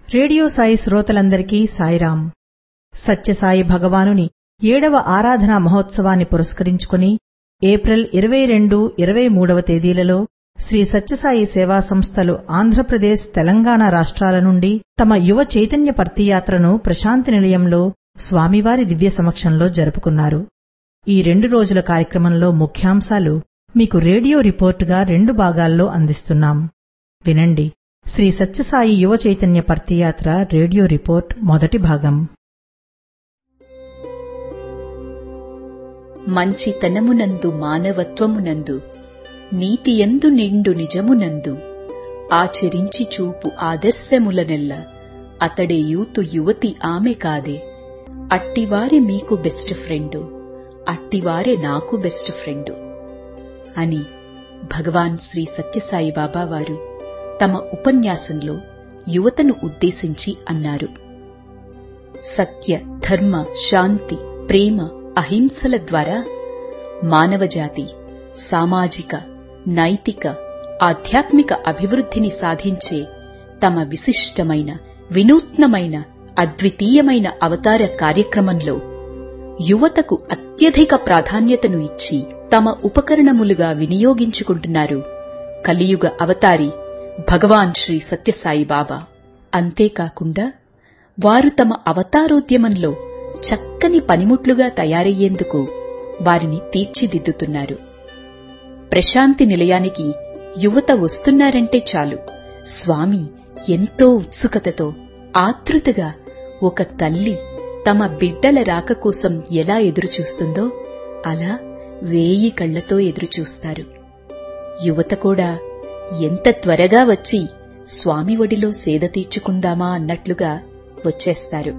Radio Sai శ్రోతలందరికీ సాయిరాం. సత్యసాయి భగవానుని 7వ ఆరాధనా మహోత్సవాన్ని పురస్కరించుకుని ఏప్రిల్ 22, 23వ తేదీలలో శ్రీ సత్యసాయి సేవా సంస్థలు ఆంధ్రప్రదేశ్, తెలంగాణ రాష్ట్రాల నుండి తమ యువ చైతన్య పర్తియాత్రను ప్రశాంతి నిలయంలో స్వామివారి దివ్య సమక్షంలో జరుపుకున్నారు. ఈ 2 రోజుల కార్యక్రమంలో ముఖ్యాంశాలు మీకు రేడియో రిపోర్టుగా 2 భాగాల్లో అందిస్తున్నాం. వినండి. శ్రీ సత్యసాయి యువ చైతన్య పర్తియాత్ర రేడియో రిపోర్ట్ మొదటి భాగం. మంచితనమునందు, మానవత్వమునందు, నీతియందు నిండు నిజమునందు ఆచరించి చూపు ఆదర్శములనెల్ల అతడే యూతు యువతి ఆమె కాదే. అట్టివారే మీకు బెస్ట్ ఫ్రెండు, అట్టివారే నాకు బెస్ట్ ఫ్రెండు అని భగవాన్ శ్రీ సత్యసాయి బాబా వారు తమ ఉపన్యాసంలో యువతను ఉద్దేశించి అన్నారు. సత్య, ధర్మ, శాంతి, ప్రేమ, అహింసల ద్వారా మానవజాతి సామాజిక, నైతిక, ఆధ్యాత్మిక అభివృద్ధిని సాధించే తమ విశిష్టమైన, వినూత్నమైన, అద్వితీయమైన అవతార కార్యక్రమంలో యువతకు అత్యధిక ప్రాధాన్యతను ఇచ్చి తమ ఉపకరణములుగా వినియోగించుకుంటున్నారు కలియుగ అవతారి భగవాన్ శ్రీ సత్యసాయి బాబా. అంతేకాకుండా వారు తమ అవతారోద్యమంలో చక్కని పనిముట్లుగా తయారయ్యేందుకు వారిని తీర్చిదిద్దుతున్నారు. ప్రశాంతి నిలయానికి యువత వస్తున్నారంటే చాలు, స్వామి ఎంతో ఉత్సుకతతో, ఆతృతగా ఒక తల్లి తమ బిడ్డల రాక కోసం ఎలా ఎదురుచూస్తుందో అలా 1000 కళ్లతో ఎదురుచూస్తారు. యువత కూడా ఎంత త్వరగా వచ్చి స్వామి ఒడిలో సేద తీర్చుకుందామా అన్నట్లుగా వచ్చేస్తారు.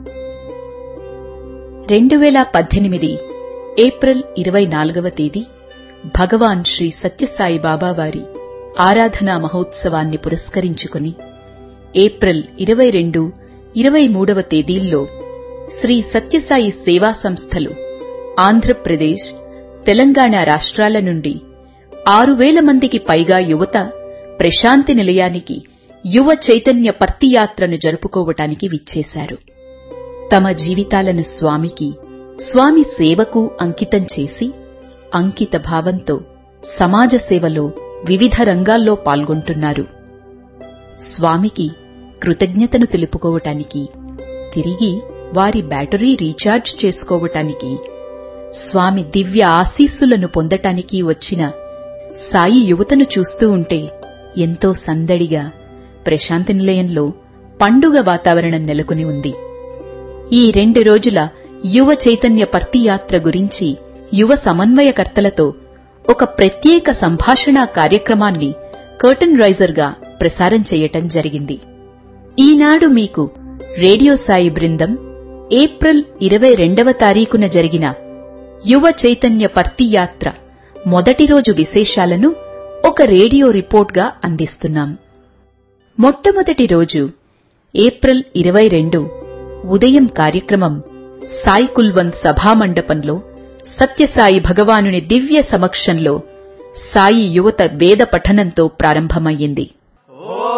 2018 ఏప్రిల్ 24వ తేదీ భగవాన్ శ్రీ సత్యసాయి బాబా వారి ఆరాధనా మహోత్సవాన్ని పురస్కరించుకుని ఏప్రిల్ 22, 23వ తేదీల్లో శ్రీ సత్యసాయి సేవా సంస్థలు ఆంధ్రప్రదేశ్, తెలంగాణ రాష్ట్రాల నుండి 6000 మందికి పైగా యువత ప్రశాంతి నిలయానికి యువ చైతన్య పర్తియాత్రను జరుపుకోవటానికి విచ్చేశారు. తమ జీవితాలను స్వామికి, స్వామి సేవకు అంకితం చేసి అంకిత భావంతో సమాజ సేవలో వివిధ రంగాల్లో పాల్గొంటున్నారు. స్వామికి కృతజ్ఞతను తెలుపుకోవటానికి, తిరిగి వారి బ్యాటరీ రీఛార్జ్ చేసుకోవటానికి, స్వామి దివ్య ఆశీస్సులను పొందటానికి వచ్చిన సాయి యువతను చూస్తూ ఉంటే ఎంతో సందడిగా ప్రశాంతి నిలయంలో పండుగ వాతావరణం నెలకొని ఉంది. ఈ 2 రోజుల యువ చైతన్య పర్తియాత్ర గురించి యువ సమన్వయకర్తలతో ఒక ప్రత్యేక సంభాషణా కార్యక్రమాన్ని కర్టన్ రైజర్గా ప్రసారం చేయటం జరిగింది. ఈనాడు మీకు రేడియో సాయి బృందం ఏప్రిల్ 22వ తారీఖున జరిగిన యువ చైతన్య పర్తియాత్ర మొదటి రోజు విశేషాలను ఒక రేడియో రిపోర్ట్గా అందిస్తున్నాం. మొట్టమొదటి రోజు ఏప్రిల్ 22 ఉదయం కార్యక్రమం సాయి కుల్వంత్ సభామండపంలో సత్యసాయి భగవానుని దివ్య సమక్షంలో సాయి యువత వేద పఠనంతో ప్రారంభమయ్యింది.